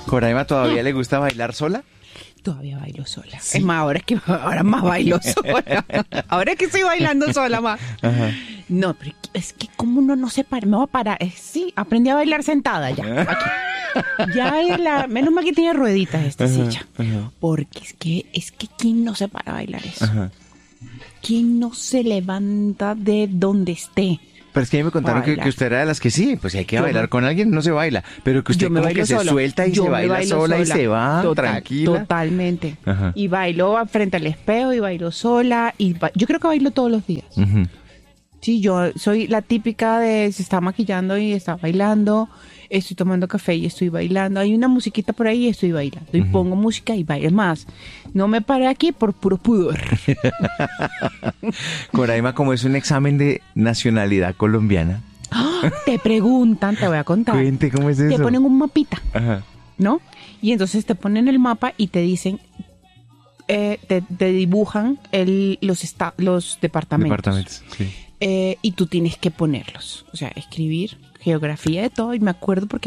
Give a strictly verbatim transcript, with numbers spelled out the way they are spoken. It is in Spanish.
¿Coraima todavía le gusta bailar sola? Todavía bailo sola. ¿Sí? Es más, ahora es que ahora más bailo sola. Ahora es que estoy bailando sola más. Ajá. No, pero es que como uno no se para, me va a parar. Eh, sí, aprendí a bailar sentada ya. Aquí. Ya es la, menos mal que tiene rueditas esta ajá, silla. Ajá. Porque es que, es que ¿quién no se para a bailar eso? Ajá. ¿Quién no se levanta de donde esté? Pero es que a mí me contaron que, que usted era de las que sí, pues si hay que yo bailar me... con alguien, no se baila. Pero que usted como que sola. se suelta y yo se baila sola, sola y se va Total, tranquila. Totalmente. Ajá. Y bailo frente al espejo y bailo sola. Y ba... Yo creo que bailo todos los días. Uh-huh. Sí, yo soy la típica de se está maquillando y está bailando. Estoy tomando café y estoy bailando. Hay una musiquita por ahí y estoy bailando. Y uh-huh. pongo música y bailo más. No me paré aquí por puro pudor. Coraima, como es un examen de nacionalidad colombiana. ¡Oh! Te preguntan, te voy a contar. Cuente, ¿cómo es eso? Te ponen un mapita, ajá, ¿no? Y entonces te ponen el mapa y te dicen, eh, te, te dibujan el, los, esta, los departamentos. Departamentos, sí. Eh, y tú tienes que ponerlos. O sea, escribir geografía de todo. Y me acuerdo porque